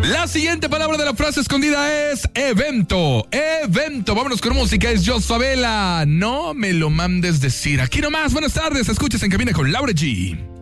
La siguiente palabra de la frase escondida es evento. Evento. Vámonos con música. Es Jos Favela. No me lo mandes decir. Aquí nomás. Buenas tardes. Escuchas En Cabina con Laura G.